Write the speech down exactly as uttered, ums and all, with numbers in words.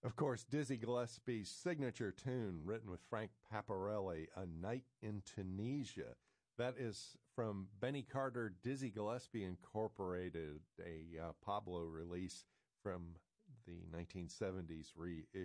Of course, Dizzy Gillespie's signature tune, written with Frank Paparelli, A Night in Tunisia. That is from Benny Carter, Dizzy Gillespie Incorporated, a uh, Pablo release from the nineteen seventies reissue.